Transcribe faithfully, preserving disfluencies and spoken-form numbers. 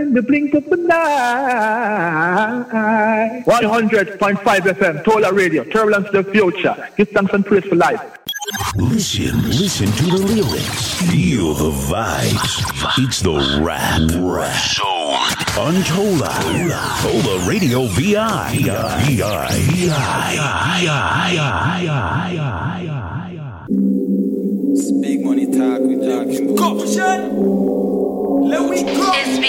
in the blink of an eye. one hundred point five F M, Tola Radio, Turbulence to the Future. Give thanks and praise for life. Listen, listen to the lyrics. Feel the vibes. It's the rap, rap zone on Tola. Tola Radio V I. V I. V I. V I. It's big money talk, we talking. Corruption! Let we go!